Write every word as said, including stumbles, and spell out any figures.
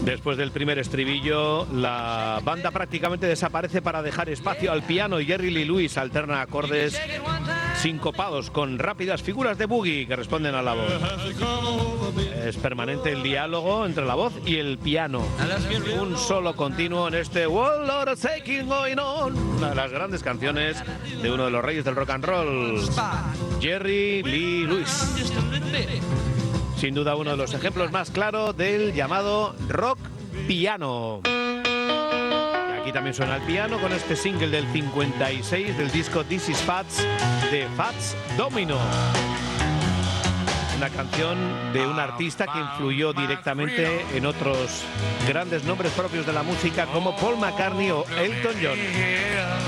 Después del primer estribillo, la banda prácticamente desaparece para dejar espacio al piano y Jerry Lee Lewis alterna acordes sincopados con rápidas figuras de boogie que responden a la voz. Es permanente el diálogo entre la voz y el piano. Un solo continuo en este Whole Lot of Taking Going On, una de las grandes canciones de uno de los reyes del rock and roll, Jerry Lee Lewis. Sin duda uno de los ejemplos más claros del llamado rock piano. Y aquí también suena el piano con este single del cincuenta y seis del disco This Is Fats de Fats Domino. Una canción de un artista que influyó directamente en otros grandes nombres propios de la música como Paul McCartney o Elton John.